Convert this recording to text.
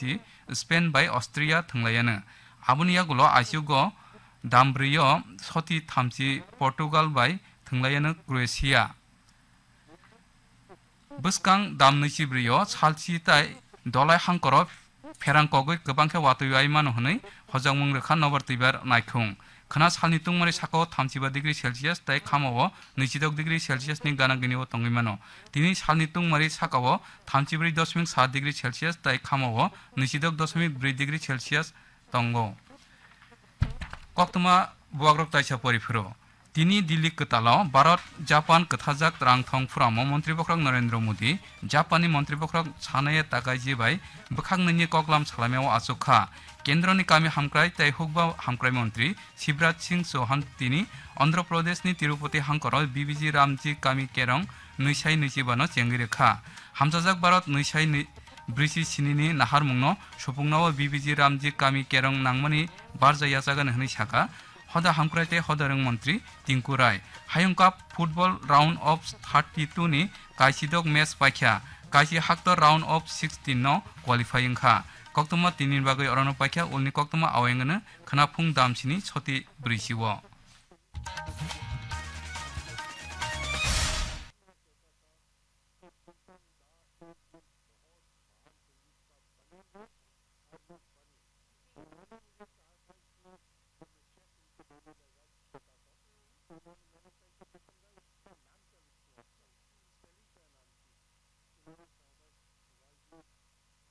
थामथि Spain bye Austria थंलायानो आबुनि यागुलो आसिउगो दामब्रियो सति थामथि पर्तुगाल बाय थंलायानो क्रोएशिया बस्कां दामनैसिब्रियो सालसि ताय दलाय हांकरो फेरांकगै गोबांखे वातुयाय मानो हनै हजांमुं रेखा नबर तैबार नायखुं खना सालनि तुंमरि साको 35 डिग्री सेल्सियस ताय खामावो 26 डिग्री सेल्सियस नि गानागिनिओ तंगैमानो दिनै सालनि तुंमरि साकावो 34.7 डिग्री सेल्सियस ताय खामावो 26.4 डिग्री सेल्सियस तंगो कक्तमा बुवाग्रक ताइसा परिफोरो दिनै दिल्ली कतालाव भारत जापान कथाजाक रांथं फुरामो मंत्री बख्रक नरेंद्र मोदी जापानी मंत्री बख्रक सानाय तागायजिबाय बखांनैनि कक्लाम सालामायाव आसुखा केंद्रनि कामी हामक्राय तै हुकबा हामक्राय मंत्री शिवराज सिंह चौहान दिनै आंध्र प्रदेशनि तिरुपति हांकर बीबीजी रामजी कामी केरं नैसाय नैजिबानो चेंगिरेखा हामजाजाक भारत नैसाय ब्रिसि सिनिनि नाहार मुंनो सुफुंनाव बीबीजी रामजी कामी केरं नांमनि बारजाया जागोन हनै साका हदा हामक्रायते हदारं मंत्री टिंकु राय हायुं काप फुटबल राउंड ऑफ 32 नि काइसिदक match पाइख्या काइसि हाक्तर round of 16 no qualifying खा कक्तमा तिनिन बागै अरनो पाइख्या उलनि कक्तमा आवेंगनो खनाफुं दामसिनि छति ब्रिसिवो